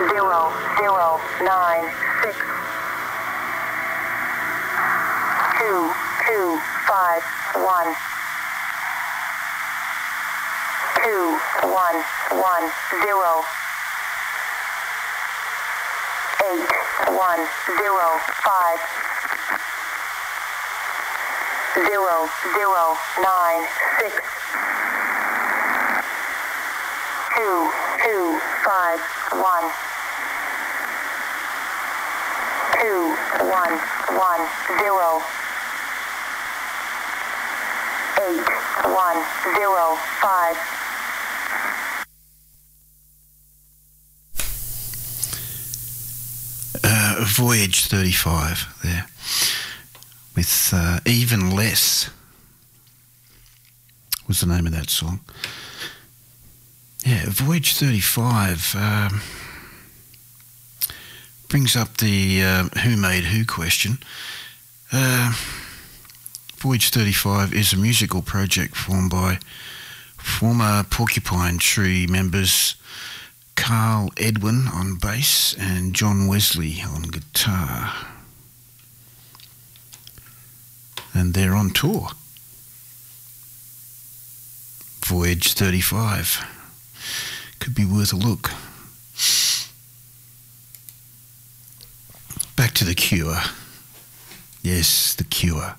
Voyage 35 there with Even Less was the name of that song. Yeah, Voyage 35 brings up the who made who question. Voyage 35 is a musical project formed by former Porcupine Tree members Carl Edwin on bass and John Wesley on guitar. And they're on tour. Voyage 35. Could be worth a look. Back to The Cure. Yes, The Cure.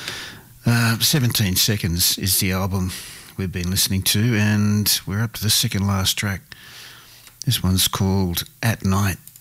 17 Seconds is the album we've been listening to, and we're up to the second last track. This one's called At Night.